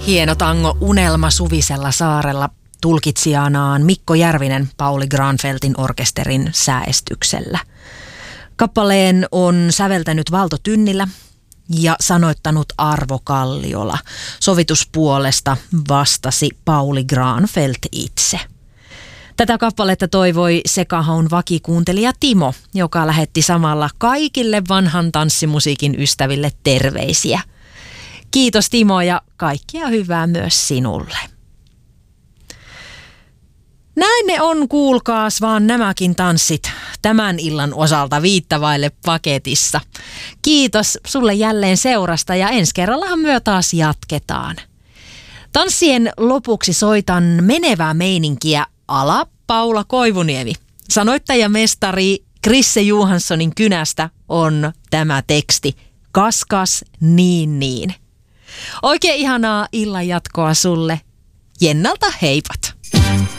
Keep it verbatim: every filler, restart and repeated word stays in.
Hieno tango Unelma Suvisella saarella, tulkitsijanaan Mikko Järvinen Pauli Granfeltin orkesterin sääestyksellä. Kappaleen on säveltänyt Valto Tynnilä ja sanoittanut Arvo Kalliola. Sovituspuolesta vastasi Pauli Granfelt itse. Tätä kappaletta toivoi Sekahaun vakikuuntelija Timo, joka lähetti samalla kaikille vanhan tanssimusiikin ystäville terveisiä. Kiitos Timo ja kaikkia hyvää myös sinulle. Näin ne on, kuulkaas vaan nämäkin tanssit tämän illan osalta viittavaille paketissa. Kiitos sulle jälleen seurasta ja ensi kerrallahan myö taas jatketaan. Tanssien lopuksi soitan menevää meininkiä ala Paula Koivuniemi. Sanoittajamestari Krisse Johanssonin kynästä on tämä teksti. Kaskas niin niin. Oikein ihanaa illan jatkoa sulle. Jennalta heipat.